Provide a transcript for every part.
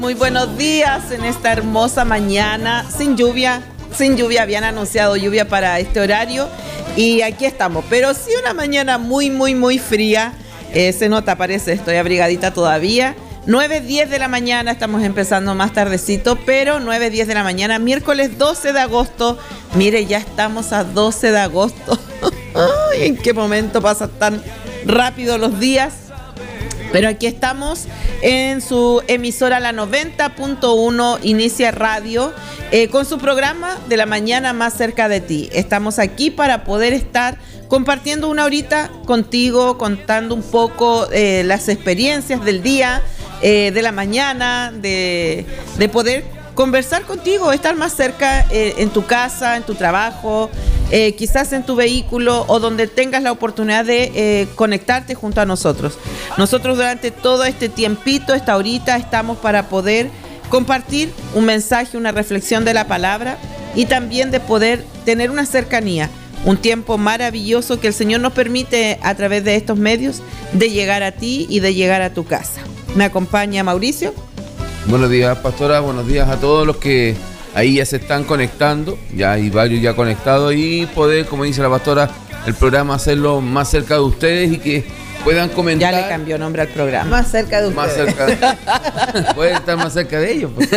Muy buenos días en esta hermosa mañana, sin lluvia, habían anunciado lluvia para este horario y aquí estamos, pero sí una mañana muy fría, se nota, parece, estoy abrigadita todavía. 9:10 de la mañana, estamos empezando más tardecito, pero 9:10 de la mañana, miércoles 12 de agosto, mire, ya estamos a 12 de agosto, ay, ¿en qué momento pasan tan rápido los días? Pero aquí estamos en su emisora la 90.1 Inicia Radio con su programa de la mañana más cerca de ti. Estamos aquí para poder estar compartiendo una horita contigo, contando un poco las experiencias del día, de la mañana, de poder conversar contigo, estar más cerca en tu casa, en tu trabajo, quizás en tu vehículo o donde tengas la oportunidad de conectarte junto a nosotros. Nosotros durante todo este tiempito, esta horita, estamos para poder compartir un mensaje, una reflexión de la palabra y también de poder tener una cercanía, un tiempo maravilloso que el Señor nos permite a través de estos medios de llegar a ti y de llegar a tu casa. ¿Me acompaña Mauricio? Buenos días, pastora, buenos días a todos los que ahí ya se están conectando, ya hay varios ya conectados y poder, como dice la pastora, el programa hacerlo más cerca de ustedes y que puedan comentar. Ya le cambió nombre al programa. Más cerca de ustedes. Más cerca, pueden estar más cerca de ellos. Pues.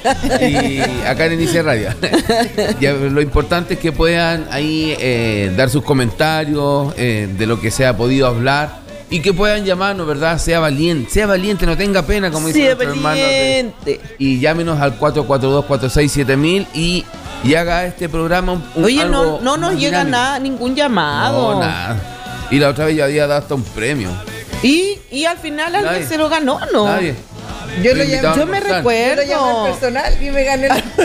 Y acá en Inicia Radio. Ya, lo importante es que puedan ahí dar sus comentarios de lo que se ha podido hablar. Y que puedan llamarnos, ¿verdad? Sea valiente, no tenga pena, como dice nuestro hermano. Y llámenos al 442-467-1000 y haga este programa Oye, algo no nos llega nada, ningún llamado. No, nada. Y la otra vez ya había dado hasta un premio. Y al final alguien se lo ganó, ¿no? Nadie. Yo me recuerdo. Yo lo llamé al personal y me gané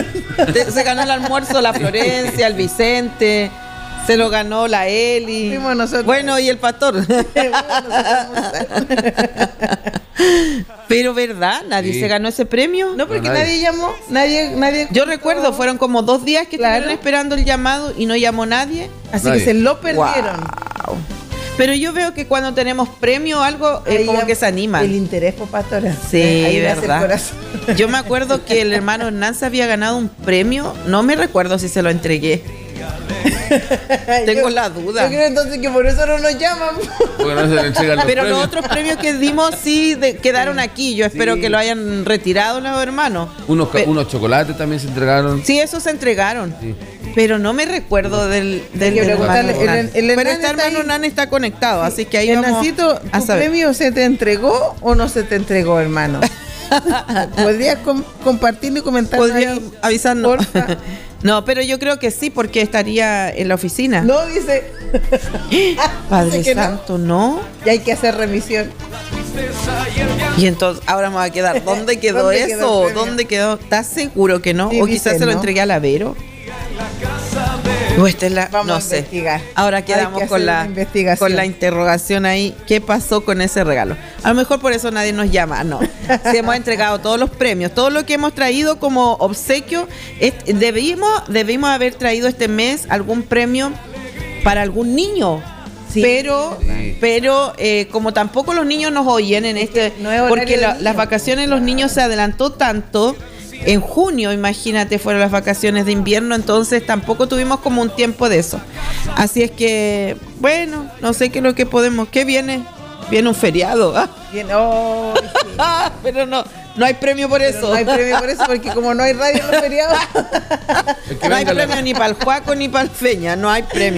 Se ganó el almuerzo la Florencia, el Vicente. Se lo ganó la Eli. Bueno, y el pastor. Pero ¿verdad? ¿Nadie se ganó ese premio? No, porque nadie llamó. Nadie. Yo recuerdo, fueron como 2 días que estuvieron esperando el llamado y no llamó nadie. Así que se lo perdieron. Wow. Pero yo veo que cuando tenemos premio o algo, como que se animan. El interés, por pastora. Sí, ahí verdad. Yo me acuerdo que el hermano Hernán se había ganado un premio. No me recuerdo si se lo entregué. Tengo la duda. Yo creo entonces que por eso no nos llaman. Porque no se le entregan los Pero premios. los otros premios que dimos sí quedaron aquí. Yo espero que lo hayan retirado los hermanos. Unos chocolates también se entregaron. Sí, esos se entregaron. Sí. Pero no me recuerdo del hermano Hernán. Pero este hermano Hernán está conectado, así que ahí vamos a ¿tu saber. premio se te entregó o no se te entregó, hermano? ¿Podrías compartirlo y comentar? ¿Podrías avisarnos? Porfa. No, pero yo creo que sí, porque estaría en la oficina. No, dice. Padre dice Santo, ¿no? Y hay que hacer revisión. Y entonces, ahora me va a quedar. ¿Dónde quedó ¿Dónde eso? quedó ¿Dónde quedó? ¿Estás seguro que no? Sí, O quizás se lo entregué a la Vero. O esta es la, Vamos no a sé. investigar. Ahora quedamos con la interrogación ahí. ¿Qué pasó con ese regalo? A lo mejor por eso nadie nos llama. No. Si hemos entregado todos los premios, todo lo que hemos traído como obsequio, debimos haber traído este mes algún premio para algún niño. Sí, pero como tampoco los niños nos oyen en porque las vacaciones los niños se adelantó tanto. En junio, imagínate, fueron las vacaciones de invierno, entonces tampoco tuvimos como un tiempo de eso. Así es que, bueno, no sé qué es lo que podemos. ¿Qué viene? Viene un feriado. Sí. Pero no hay premio por eso. No hay premio por eso, porque como no hay radio en los feriados. No hay premio ni para el Juaco ni para el Feña, no hay premio.